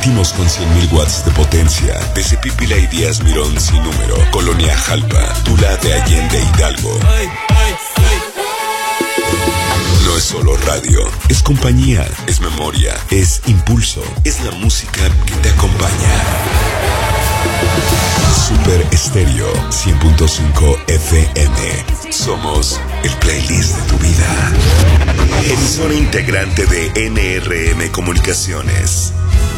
Transmitimos con 100.000 watts de potencia desde Pípila y Díaz Mirón sin número, Colonia Jalpa, Tula de Allende Hidalgo. No es solo radio, es compañía, es memoria, es impulso, es la música que te acompaña. Super Estéreo 100.5 FM. Somos el playlist de tu vida. Emisora integrante de NRM Comunicaciones.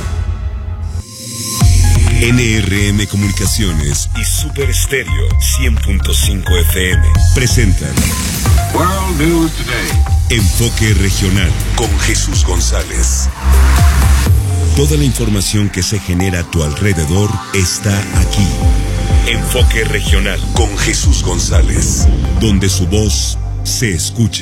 NRM Comunicaciones y Super Estéreo 100.5 FM presentan World News Today. Enfoque Regional con Jesús González. Toda la información que se genera a tu alrededor está aquí. Enfoque Regional con Jesús González, donde su voz se escucha.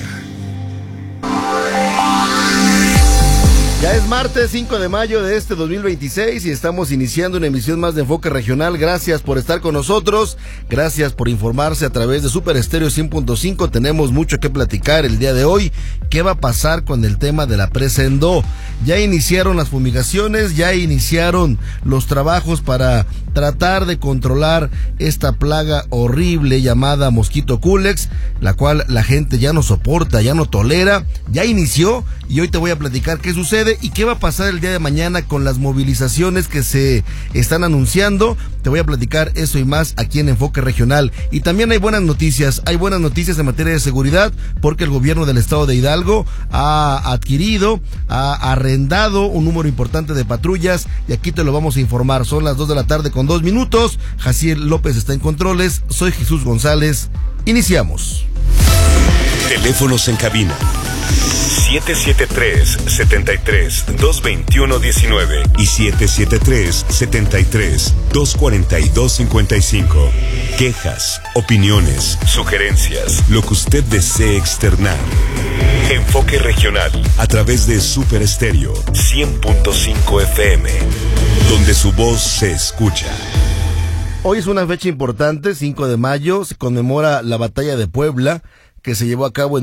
Ya es martes 5 de mayo de este 2026 y estamos iniciando una emisión más de Enfoque Regional. Gracias por estar con nosotros, gracias por informarse a través de Super Estéreo 100.5. Tenemos mucho que platicar el día de hoy. ¿Qué va a pasar con el tema de la presa Endó? Ya iniciaron las fumigaciones, ya iniciaron los trabajos para tratar de controlar esta plaga horrible llamada mosquito culex, la cual la gente ya no soporta, ya no tolera. Ya inició y hoy te voy a platicar qué sucede y qué va a pasar el día de mañana con las movilizaciones que se están anunciando. Te voy a platicar eso y más aquí en Enfoque Regional. Y también hay buenas noticias en materia de seguridad, porque el gobierno del estado de Hidalgo ha arrendado un número importante de patrullas y aquí te lo vamos a informar. Son las 2 de la tarde con 2 minutos. Jaciel López está en controles, soy Jesús González. Iniciamos. Teléfonos en cabina 773-73-221-19 y 773-73-242-55. Quejas, opiniones, sugerencias, lo que usted desee externar. Enfoque Regional a través de Super Estéreo 100.5 FM, donde su voz se escucha. Hoy es una fecha importante, 5 de mayo, se conmemora la Batalla de Puebla, que se llevó a cabo en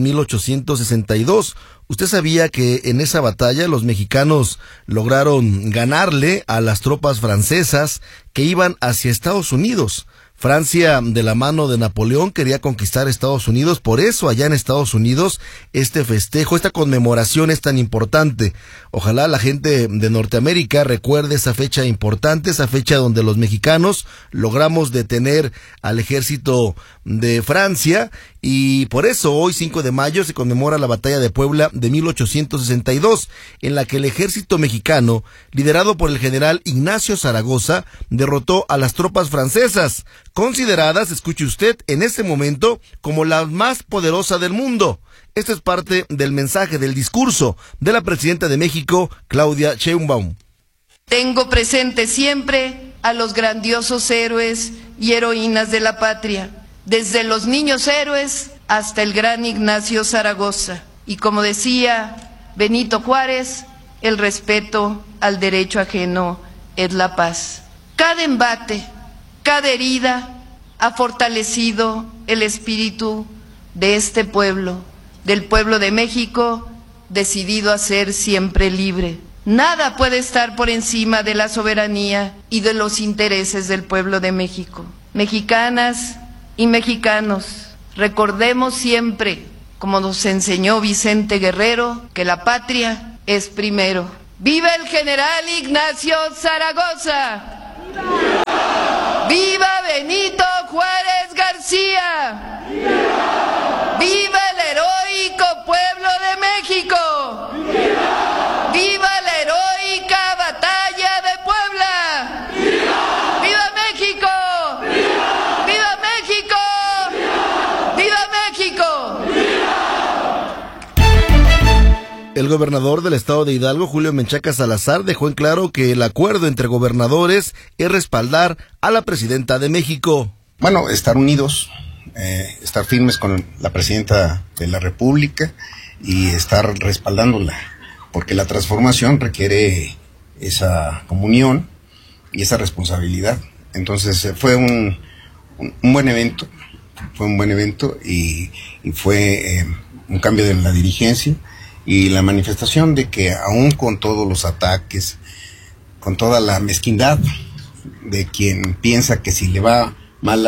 1862. ¿Usted sabía que en esa batalla los mexicanos lograron ganarle a las tropas francesas que iban hacia Estados Unidos? Francia, de la mano de Napoleón, quería conquistar Estados Unidos, por eso allá en Estados Unidos este festejo, esta conmemoración es tan importante. Ojalá la gente de Norteamérica recuerde esa fecha importante, esa fecha donde los mexicanos logramos detener al ejército de Francia, y por eso hoy 5 de mayo se conmemora la Batalla de Puebla de 1862, en la que el ejército mexicano, liderado por el general Ignacio Zaragoza, derrotó a las tropas francesas, consideradas, escuche usted, en ese momento como la más poderosa del mundo. Esto es parte del mensaje, del discurso de la presidenta de México, Claudia Sheinbaum. Tengo presente siempre a los grandiosos héroes y heroínas de la patria, desde los niños héroes hasta el gran Ignacio Zaragoza. Y como decía Benito Juárez, el respeto al derecho ajeno es la paz. Cada embate, cada herida ha fortalecido el espíritu de este pueblo, del pueblo de México, decidido a ser siempre libre. Nada puede estar por encima de la soberanía y de los intereses del pueblo de México. Mexicanas y mexicanos, recordemos siempre, como nos enseñó Vicente Guerrero, que la patria es primero. ¡Viva el general Ignacio Zaragoza! ¡Viva! ¡Viva Benito Juárez García! ¡Viva! ¡Viva el heroico pueblo de México! ¡Viva! ¡Viva la heroica batalla de Puebla! ¡Viva! ¡Viva México! ¡Viva! ¡Viva México! ¡Viva! ¡Viva México! El gobernador del estado de Hidalgo, Julio Menchaca Salazar, dejó en claro que el acuerdo entre gobernadores es respaldar a la presidenta de México. Bueno, estar unidos, estar firmes con la presidenta de la República y estar respaldándola, porque la transformación requiere esa comunión y esa responsabilidad. Entonces fue un buen evento, y fue un cambio de la dirigencia y la manifestación de que aún con todos los ataques, con toda la mezquindad de quien piensa que si le va mal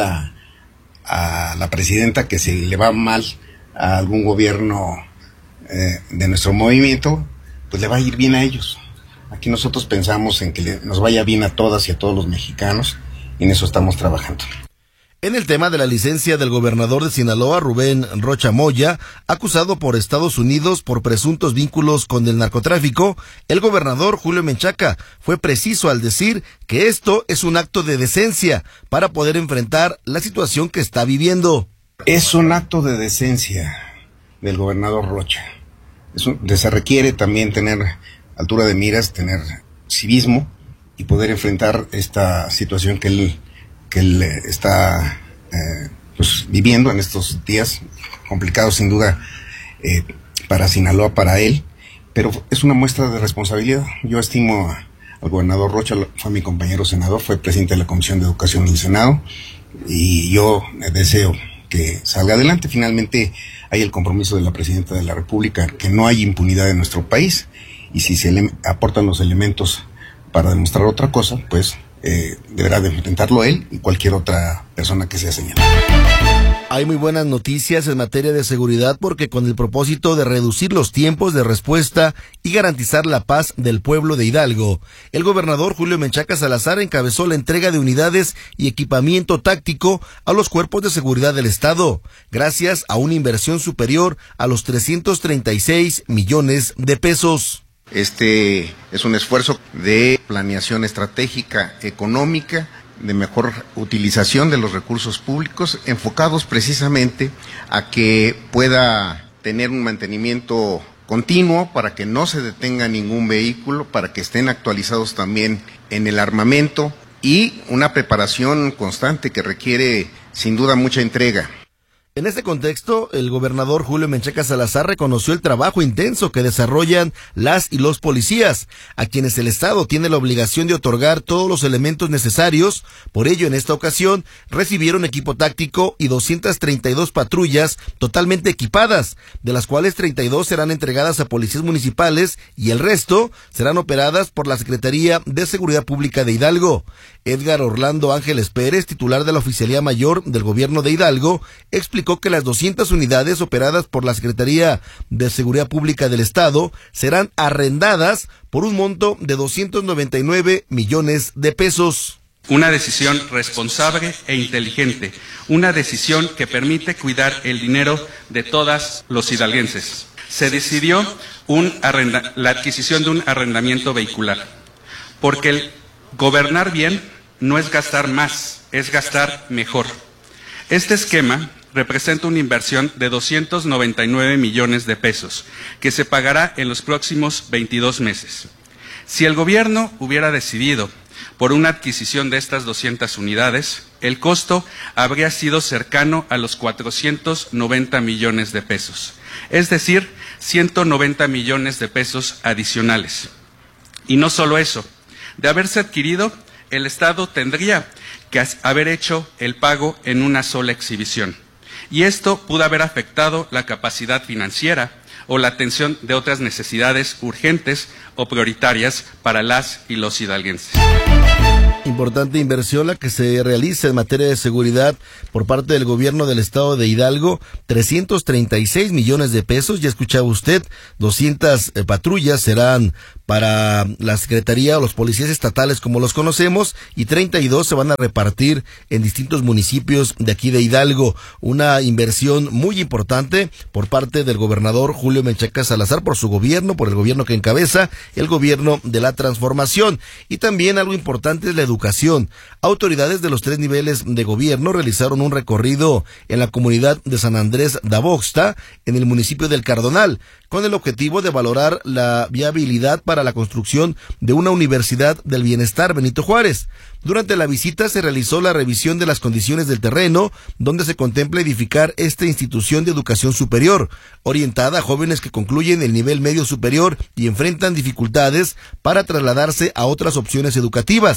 a la presidenta, que si le va mal a algún gobierno de nuestro movimiento, pues le va a ir bien a ellos. Aquí nosotros pensamos en que nos vaya bien a todas y a todos los mexicanos, y en eso estamos trabajando. En el tema de la licencia del gobernador de Sinaloa, Rubén Rocha Moya, acusado por Estados Unidos por presuntos vínculos con el narcotráfico, el gobernador Julio Menchaca fue preciso al decir que esto es un acto de decencia para poder enfrentar la situación que está viviendo. Es un acto de decencia del gobernador Rocha. Se requiere también tener altura de miras, tener civismo y poder enfrentar esta situación que él está pues viviendo en estos días complicados sin duda para Sinaloa, para él, pero es una muestra de responsabilidad. Yo estimo al gobernador Rocha, fue mi compañero senador, fue presidente de la Comisión de Educación del Senado, y yo deseo que salga adelante. Finalmente hay el compromiso de la presidenta de la República, que no hay impunidad en nuestro país, y si se le aportan los elementos para demostrar otra cosa, pues deberá de enfrentarlo él y cualquier otra persona que sea señalada. Hay muy buenas noticias en materia de seguridad porque con el propósito de reducir los tiempos de respuesta y garantizar la paz del pueblo de Hidalgo, el gobernador Julio Menchaca Salazar encabezó la entrega de unidades y equipamiento táctico a los cuerpos de seguridad del Estado, gracias a una inversión superior a los 336 millones de pesos. Este es un esfuerzo de planeación estratégica económica, de mejor utilización de los recursos públicos, enfocados precisamente a que pueda tener un mantenimiento continuo para que no se detenga ningún vehículo, para que estén actualizados también en el armamento y una preparación constante que requiere sin duda mucha entrega. En este contexto, el gobernador Julio Menchaca Salazar reconoció el trabajo intenso que desarrollan las y los policías, a quienes el Estado tiene la obligación de otorgar todos los elementos necesarios. Por ello, en esta ocasión, recibieron equipo táctico y 232 patrullas totalmente equipadas, de las cuales 32 serán entregadas a policías municipales y el resto serán operadas por la Secretaría de Seguridad Pública de Hidalgo. Edgar Orlando Ángeles Pérez, titular de la Oficialía Mayor del Gobierno de Hidalgo, explicó que las 200 unidades operadas por la Secretaría de Seguridad Pública del Estado serán arrendadas por un monto de 299 millones de pesos. Una decisión responsable e inteligente, una decisión que permite cuidar el dinero de todos los hidalguenses. Se decidió la adquisición de un arrendamiento vehicular, porque el gobernar bien no es gastar más, es gastar mejor. Este esquema representa una inversión de 299 millones de pesos, que se pagará en los próximos 22 meses. Si el gobierno hubiera decidido por una adquisición de estas 200 unidades, el costo habría sido cercano a los 490 millones de pesos, es decir, 190 millones de pesos adicionales. Y no solo eso, de haberse adquirido, el Estado tendría que haber hecho el pago en una sola exhibición. Y esto pudo haber afectado la capacidad financiera o la atención de otras necesidades urgentes o prioritarias para las y los hidalguenses. Importante inversión la que se realiza en materia de seguridad por parte del gobierno del estado de Hidalgo, 336 millones de pesos, ya escuchaba usted, 200 patrullas serán para la Secretaría o los policías estatales como los conocemos y 32 se van a repartir en distintos municipios de aquí de Hidalgo. Una inversión muy importante por parte del gobernador Julio Menchaca Salazar, por su gobierno, por el gobierno que encabeza, el gobierno de la transformación. Y también algo importante es la educación. Autoridades de los 3 niveles de gobierno realizaron un recorrido en la comunidad de San Andrés da Boxta, en el municipio del Cardonal, con el objetivo de valorar la viabilidad para la construcción de una universidad del bienestar Benito Juárez. Durante la visita se realizó la revisión de las condiciones del terreno, donde se contempla edificar esta institución de educación superior, orientada a jóvenes que concluyen el nivel medio superior y enfrentan dificultades para trasladarse a otras opciones educativas.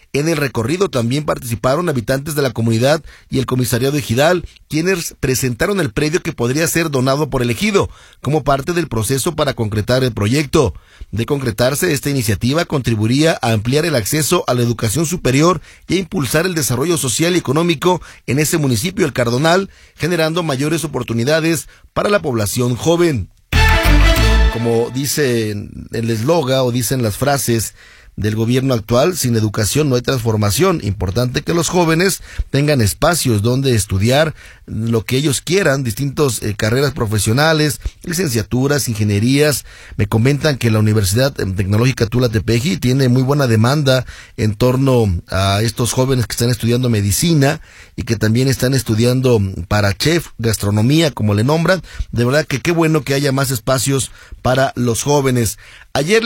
En el recorrido también participaron habitantes de la comunidad y el comisariado ejidal, quienes presentaron el predio que podría ser donado por el ejido, como parte del proceso para concretar el proyecto. De concretarse, esta iniciativa contribuiría a ampliar el acceso a la educación superior y a impulsar el desarrollo social y económico en ese municipio, el Cardonal, generando mayores oportunidades para la población joven. Como dice el eslogan o dicen las frases del gobierno actual, sin educación no hay transformación. Importante que los jóvenes tengan espacios donde estudiar lo que ellos quieran, distintas carreras profesionales, licenciaturas, ingenierías. Me comentan que la Universidad Tecnológica Tula Tepeji tiene muy buena demanda en torno a estos jóvenes que están estudiando medicina y que también están estudiando para chef, gastronomía, como le nombran. De verdad que qué bueno que haya más espacios para los jóvenes. Ayer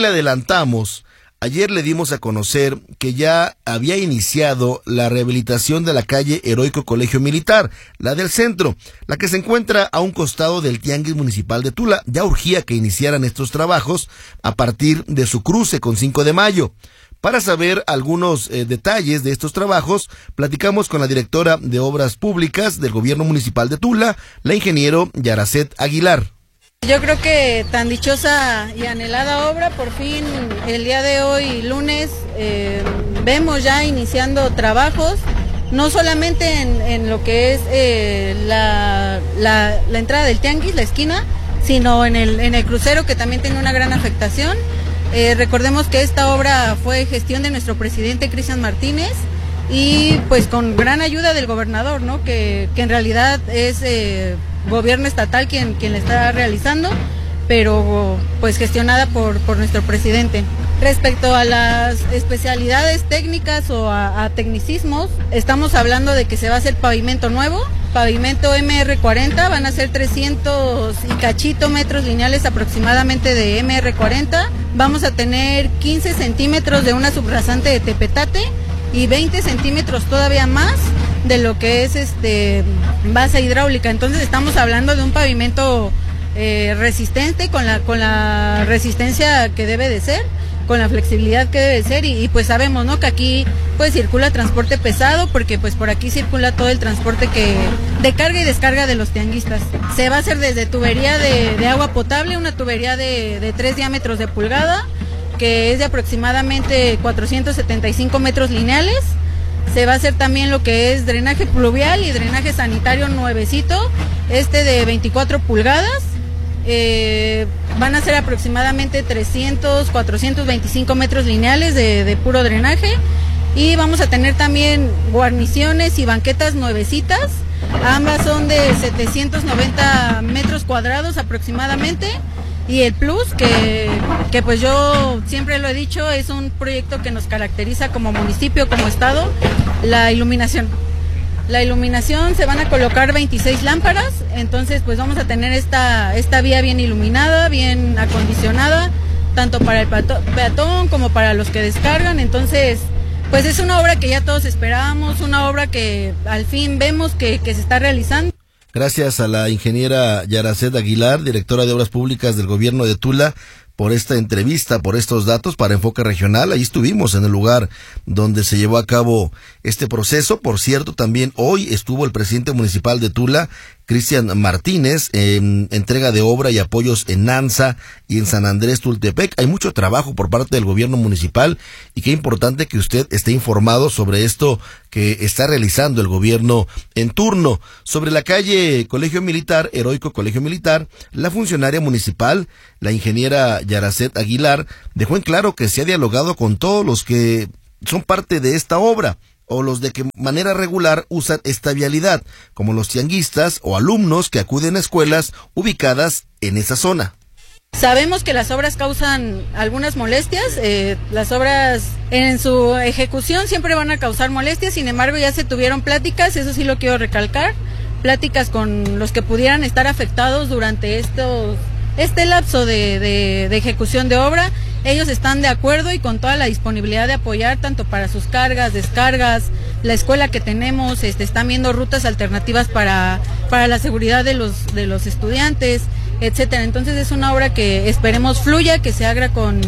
le dimos a conocer que ya había iniciado la rehabilitación de la calle Heroico Colegio Militar, la del centro, la que se encuentra a un costado del Tianguis Municipal de Tula. Ya urgía que iniciaran estos trabajos a partir de su cruce con 5 de mayo. Para saber algunos detalles de estos trabajos, platicamos con la directora de Obras Públicas del Gobierno Municipal de Tula, la ingeniero Yaracet Aguilar. Yo creo que tan dichosa y anhelada obra, por fin el día de hoy, lunes, vemos ya iniciando trabajos, no solamente en lo que es la entrada del tianguis, la esquina, sino en el crucero, que también tiene una gran afectación. Recordemos que esta obra fue gestión de nuestro presidente Cristian Martínez y pues con gran ayuda del gobernador, ¿no? Que en realidad es gobierno estatal quien la está realizando, pero pues gestionada por nuestro presidente. Respecto a las especialidades técnicas o a tecnicismos, estamos hablando de que se va a hacer pavimento nuevo, pavimento MR40, van a ser 300 y cachito metros lineales aproximadamente de MR40, vamos a tener 15 centímetros de una subrasante de tepetate y 20 centímetros todavía más de lo que es base hidráulica. Entonces estamos hablando de un pavimento resistente, con la resistencia que debe de ser, con la flexibilidad que debe de ser, y pues sabemos, ¿no?, que aquí pues circula transporte pesado, porque pues por aquí circula todo el transporte de carga y descarga de los tianguistas. Se va a hacer desde tubería de agua potable, una tubería de 3 diámetros de pulgada, que es de aproximadamente 475 metros lineales. Se va a hacer también lo que es drenaje pluvial y drenaje sanitario nuevecito, de 24 pulgadas. Van a ser aproximadamente 425 metros lineales de puro drenaje. Y vamos a tener también guarniciones y banquetas nuevecitas. Ambas son de 790 metros cuadrados aproximadamente. Y el plus, que pues yo siempre lo he dicho, es un proyecto que nos caracteriza como municipio, como estado, la iluminación. La iluminación, se van a colocar 26 lámparas, entonces pues vamos a tener esta vía bien iluminada, bien acondicionada, tanto para el peatón como para los que descargan. Entonces pues es una obra que ya todos esperábamos, una obra que al fin vemos que se está realizando. Gracias a la ingeniera Yaracet Aguilar, directora de Obras Públicas del Gobierno de Tula, por esta entrevista, por estos datos para Enfoque Regional. Ahí estuvimos en el lugar donde se llevó a cabo este proceso. Por cierto, también hoy estuvo el presidente municipal de Tula, Cristian Martínez, en entrega de obra y apoyos en Nanza y en San Andrés Tultepec. Hay mucho trabajo por parte del gobierno municipal y qué importante que usted esté informado sobre esto que está realizando el gobierno en turno. Sobre la calle Colegio Militar, Heroico Colegio Militar, la funcionaria municipal, la ingeniera Yaracet Aguilar, dejó en claro que se ha dialogado con todos los que son parte de esta obra, o los de que manera regular usan esta vialidad, como los tianguistas o alumnos que acuden a escuelas ubicadas en esa zona. Sabemos que las obras causan algunas molestias, las obras en su ejecución siempre van a causar molestias, sin embargo ya se tuvieron pláticas, eso sí lo quiero recalcar, pláticas con los que pudieran estar afectados durante este lapso de ejecución de obra. Ellos están de acuerdo y con toda la disponibilidad de apoyar tanto para sus cargas, descargas, la escuela que tenemos, están viendo rutas alternativas para la seguridad de los estudiantes, etcétera. Entonces es una obra que esperemos fluya, que se haga con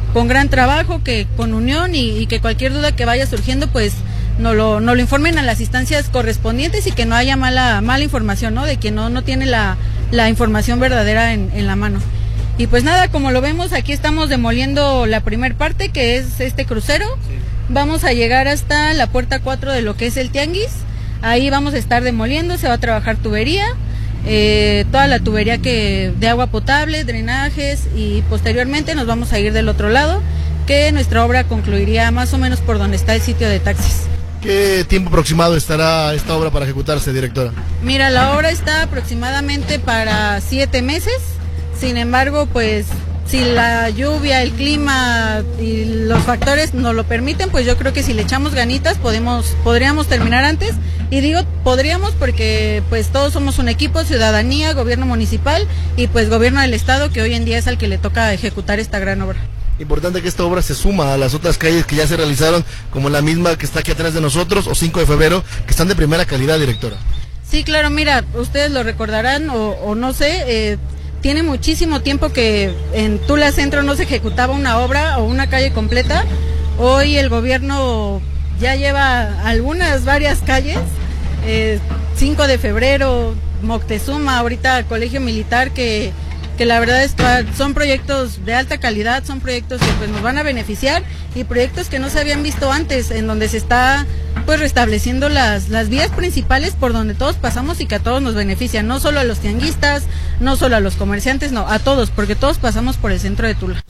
con gran trabajo, que con unión y que cualquier duda que vaya surgiendo, pues no lo informen a las instancias correspondientes y que no haya mala información, ¿no? De quien no tiene la información verdadera en la mano. Y pues nada, como lo vemos, aquí estamos demoliendo la primer parte, que es este crucero. Sí. Vamos a llegar hasta la puerta 4 de lo que es el tianguis. Ahí vamos a estar demoliendo, se va a trabajar tubería, toda la tubería de agua potable, drenajes, y posteriormente nos vamos a ir del otro lado, que nuestra obra concluiría más o menos por donde está el sitio de taxis. ¿Qué tiempo aproximado estará esta obra para ejecutarse, directora? Mira, la obra está aproximadamente para 7 meses. Sin embargo, pues si la lluvia, el clima y los factores nos lo permiten, pues yo creo que si le echamos ganitas podríamos terminar antes. Y digo podríamos porque pues todos somos un equipo, ciudadanía, gobierno municipal y pues gobierno del estado, que hoy en día es al que le toca ejecutar esta gran obra. Importante que esta obra se suma a las otras calles que ya se realizaron, como la misma que está aquí atrás de nosotros, o 5 de febrero, que están de primera calidad, directora. Sí, claro, mira, ustedes lo recordarán o no sé, tiene muchísimo tiempo que en Tula Centro no se ejecutaba una obra o una calle completa. Hoy el gobierno ya lleva varias calles, 5 de febrero, Moctezuma, ahorita Colegio Militar, que la verdad son proyectos de alta calidad, son proyectos que pues nos van a beneficiar y proyectos que no se habían visto antes, en donde se está pues restableciendo las vías principales por donde todos pasamos y que a todos nos benefician, no solo a los tianguistas, no solo a los comerciantes, no, a todos, porque todos pasamos por el centro de Tula.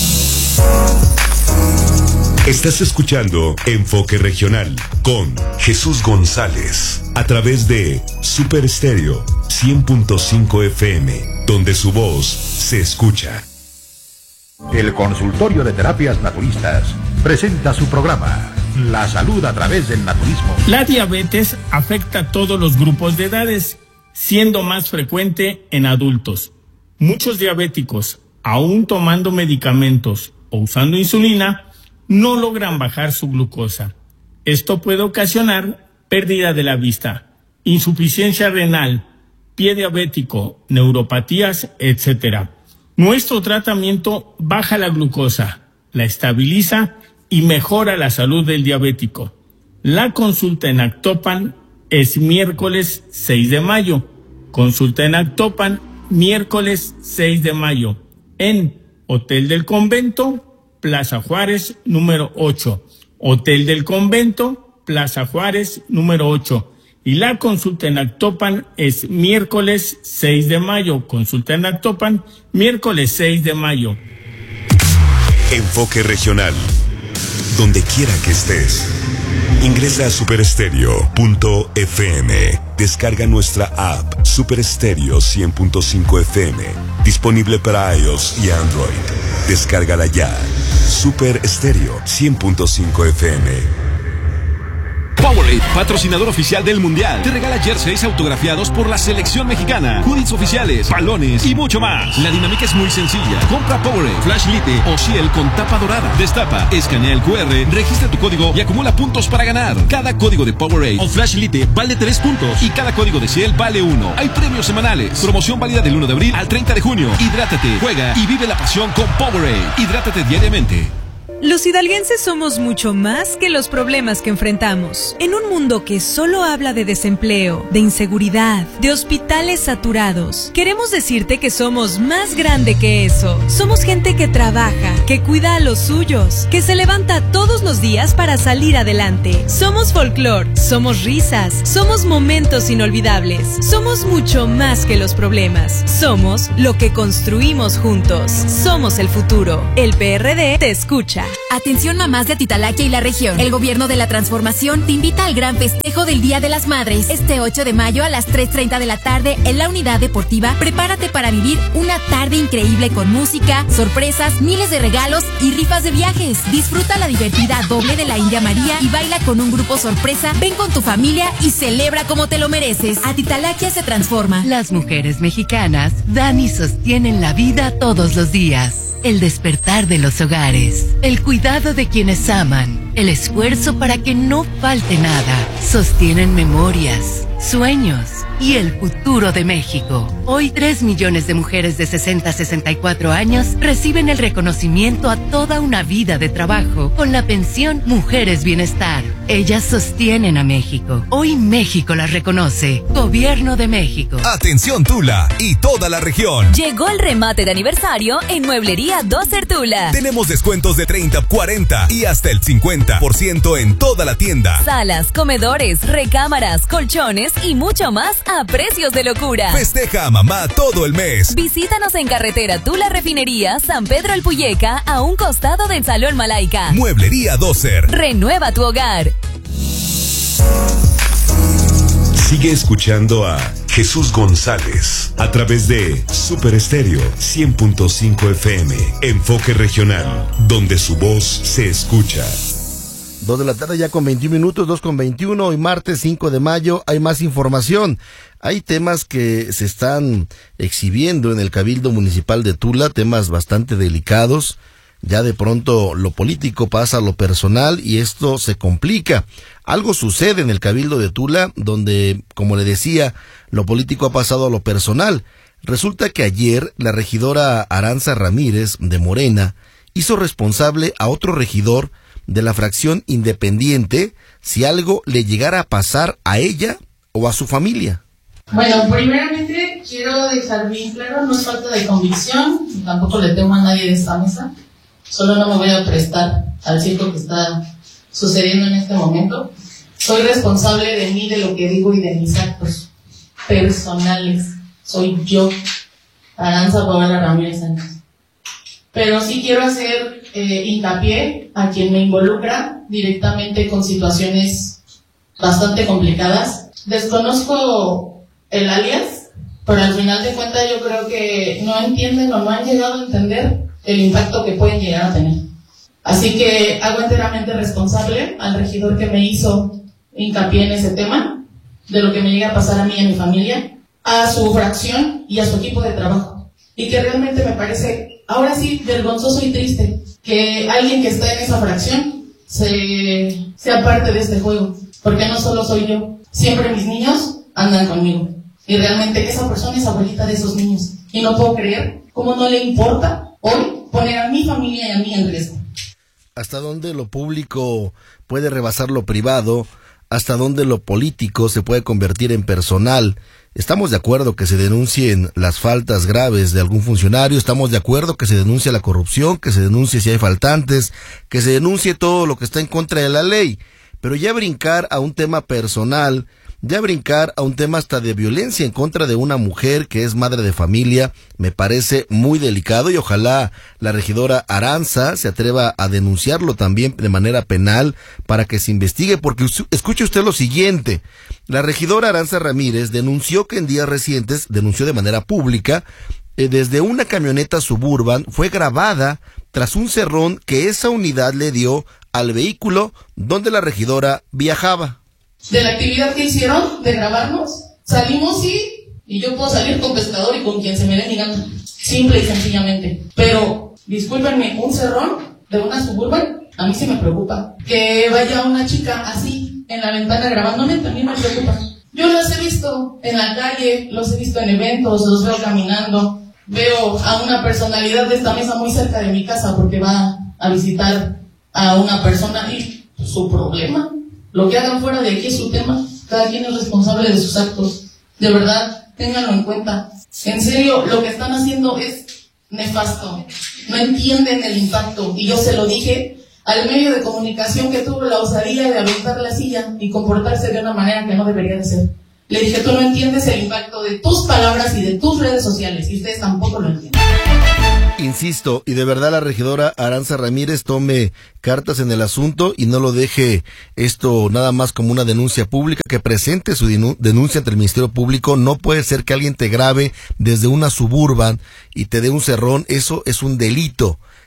Estás escuchando Enfoque Regional con Jesús González a través de Super Estéreo 100.5 FM, donde su voz se escucha. El Consultorio de Terapias Naturistas presenta su programa La Salud a través del Naturismo. La diabetes afecta a todos los grupos de edades, siendo más frecuente en adultos. Muchos diabéticos, aún tomando medicamentos o usando insulina, no logran bajar su glucosa. Esto puede ocasionar pérdida de la vista, insuficiencia renal, pie diabético, neuropatías, etc. Nuestro tratamiento baja la glucosa, la estabiliza y mejora la salud del diabético. La consulta en Actopan es miércoles 6 de mayo. Consulta en Actopan, miércoles 6 de mayo, en Hotel del Convento, Plaza Juárez, número 8. Hotel del Convento, Plaza Juárez, número 8. Y la consulta en Actopan es miércoles 6 de mayo. Consulta en Actopan, miércoles 6 de mayo. Enfoque Regional. Donde quiera que estés. Ingresa a superestereo.fm. Descarga nuestra app Super Estéreo 100.5 FM. Disponible para iOS y Android. Descárgala ya. Super Estéreo 100.5 FM. Powerade, patrocinador oficial del Mundial, te regala jerseys autografiados por la selección mexicana, hoodies oficiales, balones y mucho más. La dinámica es muy sencilla. Compra Powerade, Flash Lite o Ciel con tapa dorada. Destapa, escanea el QR, registra tu código y acumula puntos para ganar. Cada código de Powerade o Flash Lite vale 3 puntos y cada código de Ciel vale 1. Hay premios semanales. Promoción válida del 1 de abril al 30 de junio. Hidrátate, juega y vive la pasión con Powerade. Hidrátate diariamente. Los hidalguenses somos mucho más que los problemas que enfrentamos. En un mundo que solo habla de desempleo, de inseguridad, de hospitales saturados, queremos decirte que somos más grande que eso. Somos gente que trabaja, que cuida a los suyos, que se levanta todos los días para salir adelante. Somos folclor, somos risas, somos momentos inolvidables. Somos mucho más que los problemas. Somos lo que construimos juntos. Somos el futuro. El PRD te escucha. Atención mamás de Atitalaquia y la región. El gobierno de la transformación te invita al gran festejo del Día de las Madres. Este 8 de mayo a las 3:30 de la tarde en la unidad deportiva. Prepárate para vivir una tarde increíble con música, sorpresas, miles de regalos y rifas de viajes. Disfruta la divertida doble de la India María y baila con un grupo sorpresa. Ven con tu familia y celebra como te lo mereces. Atitalaquia se transforma. Las mujeres mexicanas dan y sostienen la vida todos los días. El despertar de los hogares, el cuidado de quienes aman, el esfuerzo para que no falte nada, sostienen memorias, sueños y el futuro de México. Hoy 3 millones de mujeres de 60 a 64 años reciben el reconocimiento a toda una vida de trabajo con la pensión Mujeres Bienestar. Ellas sostienen a México. Hoy México las reconoce. Gobierno de México. Atención Tula y toda la región. Llegó el remate de aniversario en Mueblería Doser Tula. Tenemos descuentos de 30, 40 y hasta el 50% en toda la tienda. Salas, comedores, recámaras, colchones y mucho más a precios de locura. Festeja a mamá todo el mes. Visítanos en carretera Tula Refinería, San Pedro El Puyeca, a un costado del Salón Malaica. Mueblería Doser. Renueva tu hogar. Sigue escuchando a Jesús González a través de Super Estéreo 100.5 FM. Enfoque regional, donde su voz se escucha. 2 de la tarde ya con 21 minutos, 2:21, hoy martes 5 de mayo, hay más información. Hay temas que se están exhibiendo en el Cabildo Municipal de Tula, temas bastante delicados. Ya de pronto lo político pasa a lo personal y esto se complica. Algo sucede en el Cabildo de Tula donde, como le decía, lo político ha pasado a lo personal. Resulta que ayer la regidora Aranza Ramírez de Morena hizo responsable a otro regidor de la fracción independiente si algo le llegara a pasar a ella o a su familia. Bueno, primeramente quiero dejar bien claro, no es falta de convicción, tampoco le temo a nadie de esta mesa, solo no me voy a prestar al circo que está sucediendo en este momento. Soy responsable de mí, de lo que digo y de mis actos personales. Soy yo, Aranza Paola Ramírez Sánchez. Pero sí quiero hacer hincapié a quien me involucra directamente con situaciones bastante complicadas. Desconozco el alias, pero al final de cuentas yo creo que no entienden o no han llegado a entender el impacto que pueden llegar a tener. Así que hago enteramente responsable al regidor que me hizo hincapié en ese tema, de lo que me llega a pasar a mí y a mi familia, a su fracción y a su equipo de trabajo. Y que realmente me parece, ahora sí, vergonzoso y triste que alguien que está en esa fracción sea parte de este juego. Porque no solo soy yo, siempre mis niños andan conmigo. Y realmente esa persona es abuelita de esos niños. Y no puedo creer cómo no le importa hoy poner a mi familia y a mí en riesgo. ¿Hasta dónde lo público puede rebasar lo privado? ¿Hasta dónde lo político se puede convertir en personal? Estamos de acuerdo que se denuncien las faltas graves de algún funcionario, estamos de acuerdo que se denuncie la corrupción, que se denuncie si hay faltantes, que se denuncie todo lo que está en contra de la ley, pero ya brincar a un tema personal, ya brincar a un tema hasta de violencia en contra de una mujer que es madre de familia, me parece muy delicado y ojalá la regidora Aranza se atreva a denunciarlo también de manera penal para que se investigue, porque escuche usted lo siguiente, la regidora Aranza Ramírez denunció que en días recientes, denunció de manera pública, desde una camioneta Suburban fue grabada tras un cerrón que esa unidad le dio al vehículo donde la regidora viajaba. De la actividad que hicieron, de grabarnos, salimos y yo puedo salir con pescador y con quien se me dé mi gana, simple y sencillamente. Pero, discúlpenme, un cerrón de una Suburban, a mí sí me preocupa. Que vaya una chica así, en la ventana grabándome, también me preocupa. Yo los he visto en la calle, los he visto en eventos, los veo caminando, veo a una personalidad de esta mesa muy cerca de mi casa porque va a visitar a una persona y su problema. Lo que hagan fuera de aquí es su tema. Cada quien es responsable de sus actos. De verdad, ténganlo en cuenta. En serio, lo que están haciendo es nefasto. No entienden el impacto. Y yo se lo dije al medio de comunicación que tuvo la osadía de aventar la silla y comportarse de una manera que no debería de ser. Le dije, tú no entiendes el impacto de tus palabras y de tus redes sociales. Y ustedes tampoco lo entienden. Insisto, y de verdad la regidora Aranza Ramírez tome cartas en el asunto y no lo deje esto nada más como una denuncia pública, que presente su denuncia ante el Ministerio Público. No puede ser que alguien te grabe desde una Suburban y te dé un cerrón, eso es un delito.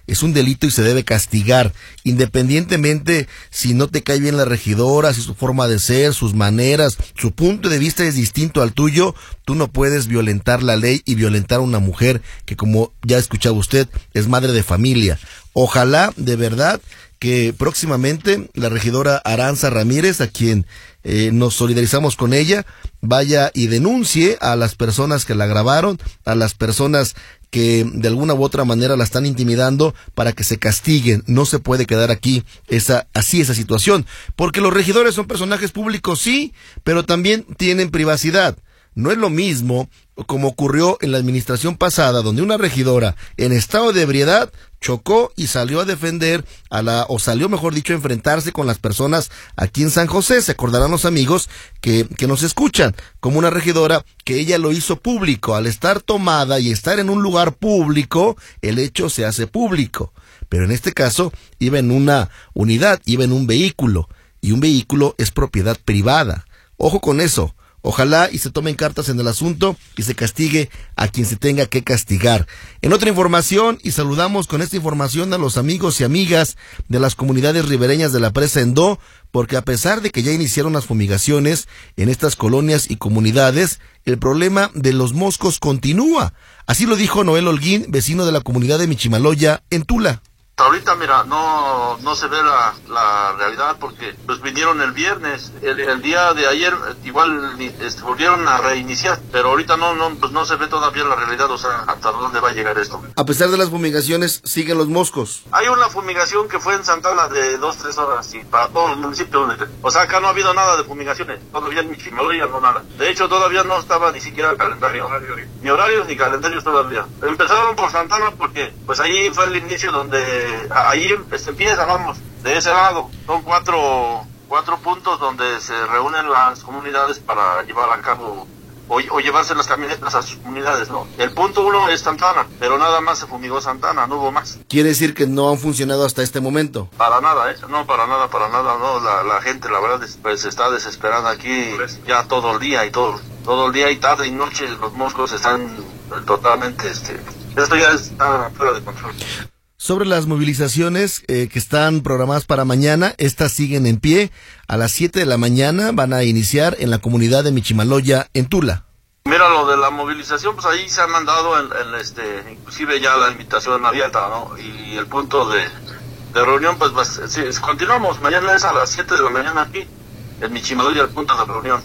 es un delito y se debe castigar, independientemente si no te cae bien la regidora, si su forma de ser, sus maneras, su punto de vista es distinto al tuyo. Tú no puedes violentar la ley y violentar a una mujer que, como ya escuchaba usted, es madre de familia. Ojalá, de verdad, que próximamente la regidora Aranza Ramírez, a quien nos solidarizamos con ella, vaya y denuncie a las personas que la grabaron, a las personas que de alguna u otra manera la están intimidando, para que se castiguen. No se puede quedar aquí esa situación, porque los regidores son personajes públicos, sí, pero también tienen privacidad. No es lo mismo como ocurrió en la administración pasada, donde una regidora en estado de ebriedad chocó y salió a defender salió, mejor dicho, a enfrentarse con las personas aquí en San José. Se acordarán los amigos que nos escuchan, como una regidora que ella lo hizo público. Al estar tomada y estar en un lugar público, el hecho se hace público. Pero en este caso iba en una unidad, iba en un vehículo, y un vehículo es propiedad privada. Ojo con eso. Ojalá y se tomen cartas en el asunto y se castigue a quien se tenga que castigar. En otra información, y saludamos con esta información a los amigos y amigas de las comunidades ribereñas de la presa Endó, porque a pesar de que ya iniciaron las fumigaciones en estas colonias y comunidades, el problema de los moscos continúa. Así lo dijo Noel Holguín, vecino de la comunidad de Michimaloya, en Tula. Ahorita, mira, no se ve la realidad, porque pues vinieron el viernes, el día de ayer igual volvieron a reiniciar, pero ahorita no se ve todavía la realidad, o sea, hasta dónde va a llegar esto. A pesar de las fumigaciones, siguen los moscos. Hay una fumigación que fue en Santana de 2-3 horas, y para todos los municipios, o sea, acá no ha habido nada de fumigaciones, todavía en Michimaloya no nada. De hecho, todavía no estaba ni siquiera el calendario, ni horarios ni calendarios todavía. Empezaron por Santana porque pues ahí fue el inicio donde ahí empieza, vamos, de ese lado. Son cuatro puntos donde se reúnen las comunidades para llevar a cabo o llevarse las camionetas a sus comunidades, ¿no? El punto 1 es Santana, pero nada más se fumigó Santana, no hubo más. ¿Quiere decir que no han funcionado hasta este momento? Para nada, no, para nada, no. La gente, la verdad, pues está desesperada aquí ya todo el día y tarde y noche. Los moscos están totalmente, esto ya está fuera de control. Sobre las movilizaciones que están programadas para mañana, estas siguen en pie. A las 7 de la mañana van a iniciar en la comunidad de Michimaloya, en Tula. Mira, lo de la movilización, pues ahí se ha mandado inclusive ya la invitación abierta, ¿no? Y el punto de reunión, pues sí, continuamos. Mañana es a las 7 de la mañana aquí, en Michimaloya, el punto de reunión.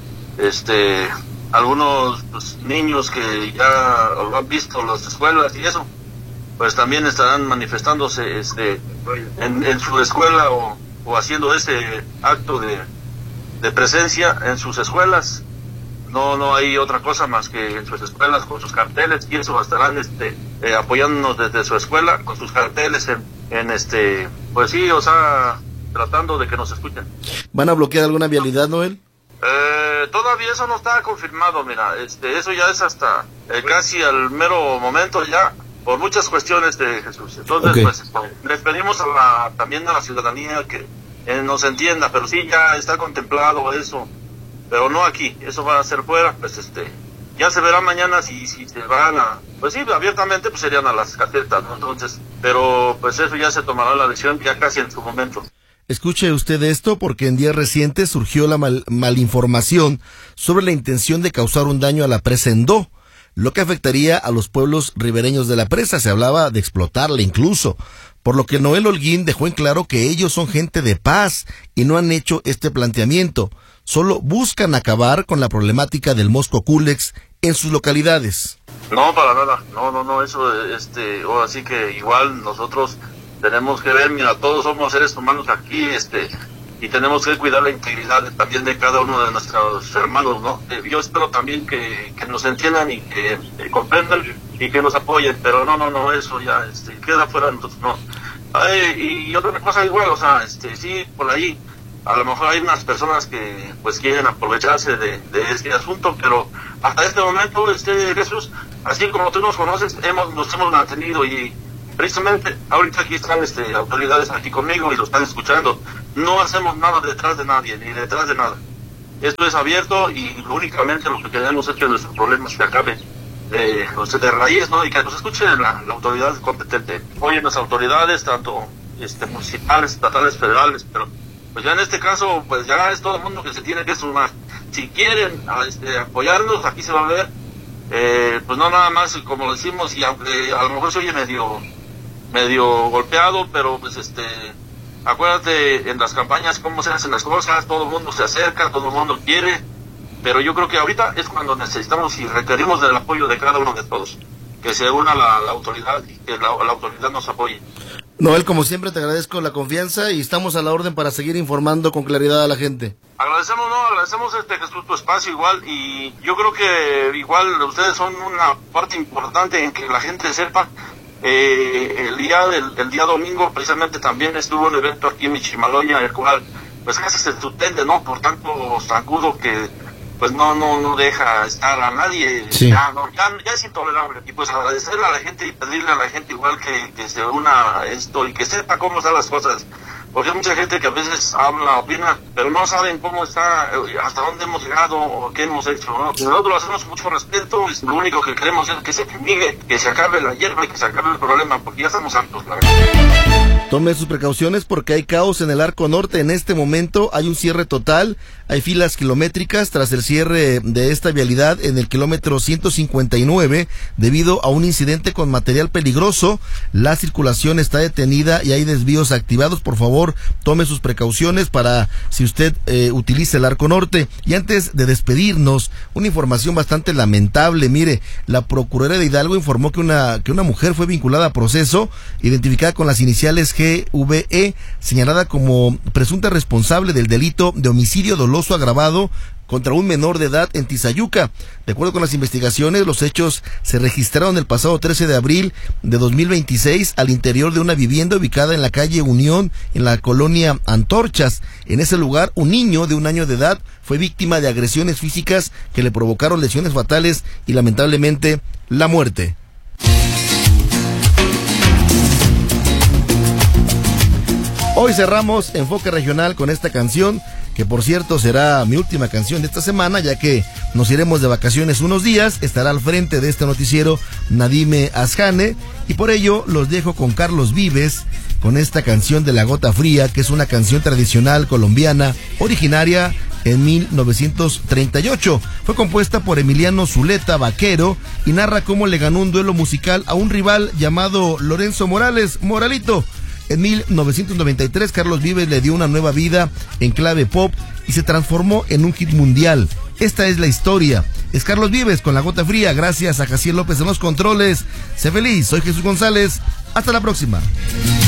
Algunos pues, niños que ya lo han visto las escuelas y eso, pues también estarán manifestándose en su escuela o haciendo ese acto de presencia en sus escuelas. No hay otra cosa más que en sus escuelas con sus carteles, y eso estarán apoyándonos desde su escuela con sus carteles pues sí, o sea, tratando de que nos escuchen. ¿Van a bloquear alguna vialidad, Noel? Todavía eso no está confirmado, mira, eso ya es hasta casi al mero momento ya, por muchas cuestiones de Jesús. Entonces, okay, pues les pedimos también a la ciudadanía que nos entienda, pero sí ya está contemplado eso, pero no aquí, eso va a ser fuera, pues ya se verá mañana si se van pues sí, abiertamente pues serían a las casetas, ¿no? Entonces, pero pues eso ya se tomará la decisión ya casi en su momento. Escuche usted esto, porque en días recientes surgió la malinformación sobre la intención de causar un daño a la presa Endó, lo que afectaría a los pueblos ribereños de la presa. Se hablaba de explotarla incluso, por lo que Noel Holguín dejó en claro que ellos son gente de paz y no han hecho este planteamiento. Solo buscan acabar con la problemática del mosco culex en sus localidades. No, para nada, no, eso, así que igual nosotros tenemos que ver, mira, todos somos seres humanos aquí, y tenemos que cuidar la integridad también de cada uno de nuestros hermanos, ¿no? Yo espero también que nos entiendan y que comprendan y que nos apoyen, pero no, eso ya queda fuera de nosotros, no. Y otra cosa igual, o sea, sí, por ahí, a lo mejor hay unas personas que pues quieren aprovecharse de este asunto, pero hasta este momento, Jesús, así como tú nos conoces, nos hemos mantenido, y precisamente ahorita aquí están autoridades aquí conmigo y lo están escuchando. No hacemos nada detrás de nadie, ni detrás de nada. Esto es abierto y únicamente lo que queremos es que nuestros problemas se acaben. de raíz, ¿no? Y que nos escuche la autoridad competente. Oyen las autoridades, tanto municipales, estatales, federales, pero pues ya en este caso, pues ya es todo el mundo que se tiene que sumar. Si quieren apoyarnos, aquí se va a ver, pues no nada más, como decimos, y aunque a lo mejor se oye medio golpeado, pero pues acuérdate en las campañas cómo se hacen las cosas, todo el mundo se acerca, todo el mundo quiere, pero yo creo que ahorita es cuando necesitamos y requerimos del apoyo de cada uno de todos, que se una la autoridad y que la autoridad nos apoye. Noel, como siempre te agradezco la confianza y estamos a la orden para seguir informando con claridad a la gente. Agradecemos Jesús, tu espacio igual, y yo creo que igual ustedes son una parte importante en que la gente sepa. El día domingo precisamente también estuvo un evento aquí en Michimaloya, el cual pues casi se suspende, ¿no? Por tanto zancudo que pues no deja estar a nadie. Sí. Ya es intolerable. Y pues agradecerle a la gente y pedirle a la gente igual que se una a esto y que sepa cómo están las cosas. Porque hay mucha gente que a veces habla, opina, pero no saben cómo está, hasta dónde hemos llegado o qué hemos hecho, ¿no? Nosotros lo hacemos con mucho respeto, y lo único que queremos es que se fumigue, que se acabe la hierba y que se acabe el problema, porque ya estamos hartos, la verdad. Tome sus precauciones porque hay caos en el Arco Norte. En este momento hay un cierre total, hay filas kilométricas tras el cierre de esta vialidad en el kilómetro 159 debido a un incidente con material peligroso. La circulación está detenida y hay desvíos activados. Por favor, tome sus precauciones para si usted utiliza el Arco Norte. Y antes de despedirnos, una información bastante lamentable. Mire, la Procuraduría de Hidalgo informó que una mujer fue vinculada a proceso, identificada con las iniciales GVE, señalada como presunta responsable del delito de homicidio doloso agravado contra un menor de edad en Tizayuca. De acuerdo con las investigaciones, los hechos se registraron el pasado 13 de abril de 2026 al interior de una vivienda ubicada en la calle Unión, en la colonia Antorchas. En ese lugar, un niño de 1 año de edad fue víctima de agresiones físicas que le provocaron lesiones fatales y lamentablemente la muerte. Hoy cerramos Enfoque Regional con esta canción, que por cierto será mi última canción de esta semana, ya que nos iremos de vacaciones unos días. Estará al frente de este noticiero Nadime Asjane, y por ello los dejo con Carlos Vives, con esta canción de La Gota Fría, que es una canción tradicional colombiana, originaria en 1938. Fue compuesta por Emiliano Zuleta Vaquero y narra cómo le ganó un duelo musical a un rival llamado Lorenzo Morales, Moralito. En 1993, Carlos Vives le dio una nueva vida en clave pop y se transformó en un hit mundial. Esta es la historia. Es Carlos Vives con La Gota Fría. Gracias a Jaciel López en los controles. Sé feliz. Soy Jesús González. Hasta la próxima.